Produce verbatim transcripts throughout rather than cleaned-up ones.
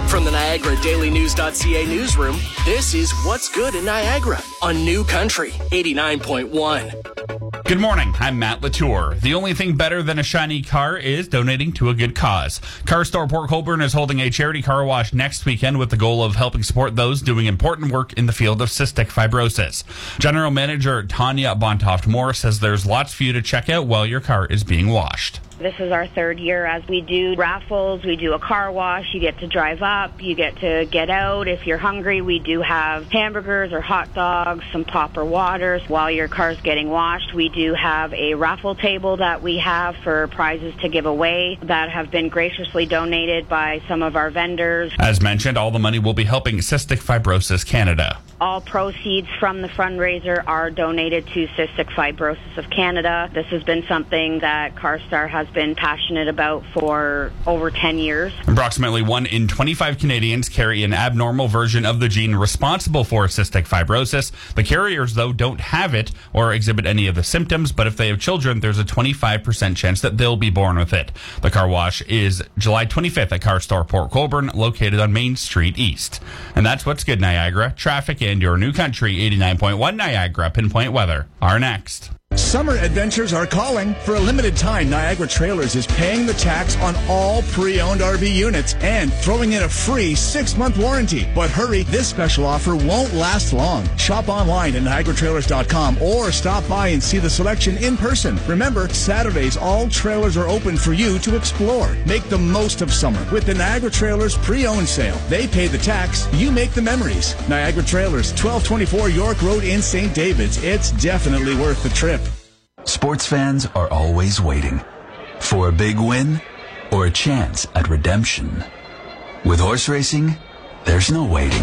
From the Niagara Daily News dot C A newsroom, this is What's Good in Niagara on New Country eighty-nine point one. Good morning, I'm Matt Latour. The only thing better than a shiny car is donating to a good cause. Car Store Port Colborne is holding a charity car wash next weekend with the goal of helping support those doing important work in the field of cystic fibrosis. General Manager Tanya Bontoft-Moore says there's lots for you to check out while your car is being washed. This is our third year as we do raffles, we do a car wash, you get to drive up, you get to get out. If you're hungry, we do have hamburgers or hot dogs, some pop or waters. While your car's getting washed, we do have a raffle table that we have for prizes to give away that have been graciously donated by some of our vendors. As mentioned, all the money will be helping Cystic Fibrosis Canada. All proceeds from the fundraiser are donated to Cystic Fibrosis of Canada. This has been something that CarStar has been passionate about for over ten years. Approximately one in twenty-five Canadians carry an abnormal version of the gene responsible for cystic fibrosis. The carriers, though, don't have it or exhibit any of the symptoms, but if they have children, there's a twenty-five percent chance that they'll be born with it. The car wash is July twenty-fifth at Car Store Port Colborne, located on Main Street East. And that's What's Good Niagara. Traffic and your New Country eighty-nine point one Niagara Pinpoint Weather are next. Summer adventures are calling. For a limited time, Niagara Trailers is paying the tax on all pre-owned R V units and throwing in a free six-month warranty. But hurry, this special offer won't last long. Shop online at Niagara Trailers dot com or stop by and see the selection in person. Remember, Saturdays, all trailers are open for you to explore. Make the most of summer with the Niagara Trailers pre-owned sale. They pay the tax, you make the memories. Niagara Trailers, twelve twenty-four York Road in Saint David's. It's definitely worth the trip. Sports fans are always waiting for a big win or a chance at redemption. With horse racing, there's no waiting.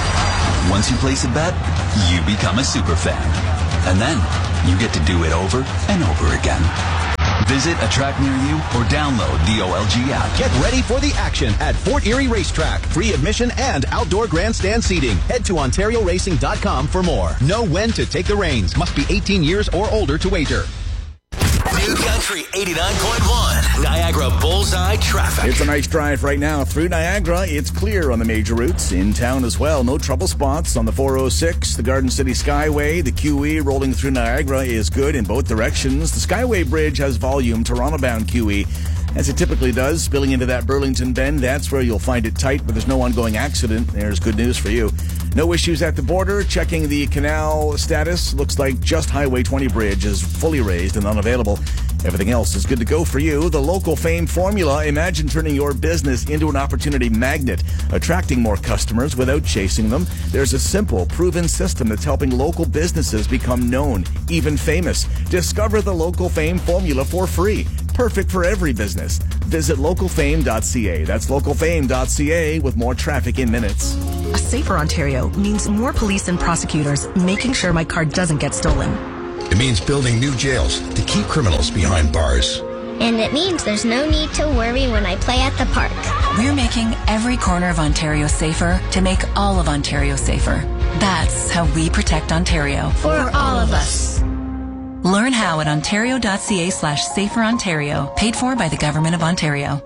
Once you place a bet, you become a super fan. And then you get to do it over and over again. Visit a track near you or download the O L G app. Get ready for the action at Fort Erie Racetrack. Free admission and outdoor grandstand seating. Head to Ontario Racing dot com for more. Know when to take the reins. Must be eighteen years or older to wager. New Country eighty-nine point one, Niagara Bullseye Traffic. It's a nice drive right now through Niagara. It's clear on the major routes. In town as well. No trouble spots on the four oh six, the Garden City Skyway. The Q E rolling through Niagara is good in both directions. The Skyway Bridge has volume, Toronto-bound Q E, as it typically does. Spilling into that Burlington Bend, that's where you'll find it tight, but there's no ongoing accident. There's good news for you. No issues at the border. Checking the canal status. Looks like just Highway twenty Bridge is fully raised and unavailable. Everything else is good to go for you. The Local Fame formula. Imagine turning your business into an opportunity magnet, attracting more customers without chasing them. There's a simple, proven system that's helping local businesses become known, even famous. Discover the Local Fame formula for free. Perfect for every business. Visit local fame dot c a. That's local fame dot c a with more traffic in minutes. A safer Ontario means more police and prosecutors making sure my car doesn't get stolen. It means building new jails to keep criminals behind bars. And it means there's no need to worry when I play at the park. We're making every corner of Ontario safer to make all of Ontario safer. That's how we protect Ontario. For all of us. Learn how at ontario dot c a slash safer Ontario. Paid for by the Government of Ontario.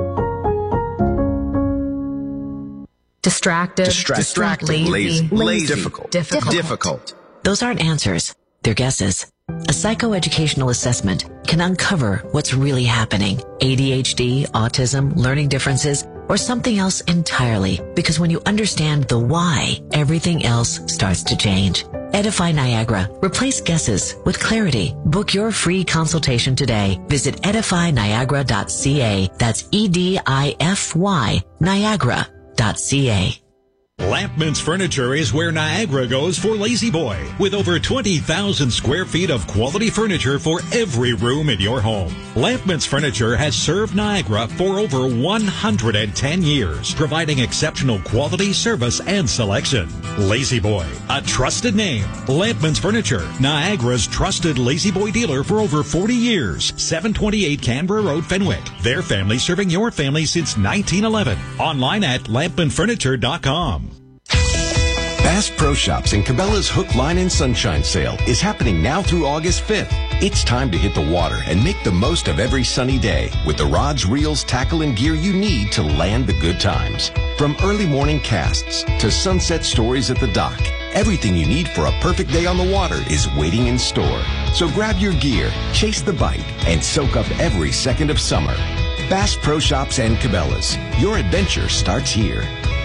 Distracted. Distract- Distracted, lazy, lazy, lazy, difficult, difficult. difficult. Those aren't answers. They're guesses. A psychoeducational assessment can uncover what's really happening. A D H D, autism, learning differences, or something else entirely. Because when you understand the why, everything else starts to change. Edify Niagara. Replace guesses with clarity. Book your free consultation today. Visit edify niagara dot c a. That's E D I F Y, niagara dot c a. Lampman's Furniture is where Niagara goes for Lazy Boy, with over twenty thousand square feet of quality furniture for every room in your home. Lampman's Furniture has served Niagara for over one hundred ten years, providing exceptional quality, service, and selection. Lazy Boy, a trusted name. Lampman's Furniture, Niagara's trusted Lazy Boy dealer for over forty years. seven twenty-eight Canberra Road, Fenwick. Their family serving your family since nineteen eleven. Online at lampman furniture dot com. Bass Pro Shops and Cabela's Hook, Line, and Sunshine sale is happening now through August fifth. It's time to hit the water and make the most of every sunny day with the rods, reels, tackle, and gear you need to land the good times. From early morning casts to sunset stories at the dock, everything you need for a perfect day on the water is waiting in store. So grab your gear, chase the bite, and soak up every second of summer. Bass Pro Shops and Cabela's. Your adventure starts here.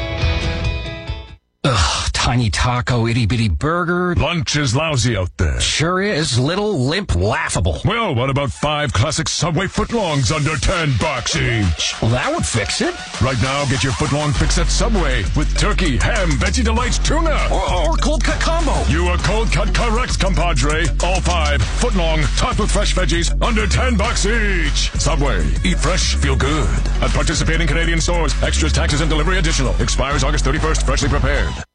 Ugh, tiny taco, itty-bitty burger. Lunch is lousy out there. Sure is. Little, limp, laughable. Well, what about five classic Subway footlongs under ten bucks each? Well, that would fix it. Right now, get your footlong fix at Subway with turkey, ham, Veggie Delights, tuna. Or, or cold cut combo. You are cold cut correct, compadre. All five, footlong, topped with fresh veggies, under ten bucks each. Subway, eat fresh, feel good. At participating Canadian stores, extras, taxes, and delivery additional. Expires August thirty-first, freshly prepared.